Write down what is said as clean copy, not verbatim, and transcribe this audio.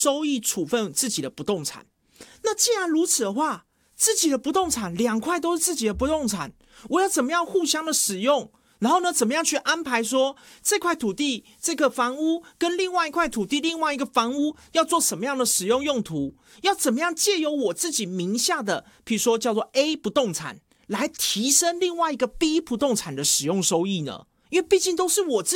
收益处分自己的不动产。那既然如此的话，自己的不动产2块都是自己的不动产，我要怎么样互相的使用？然后呢，怎么样去安排说这块土地、这个房屋跟另外一块土地、另外一个房屋要做什么样的使用用途？要怎么样借由我自己名下的，比如说叫做 A 不动产，来提升另外一个 B 不动产的使用收益呢？因为毕竟都是我自己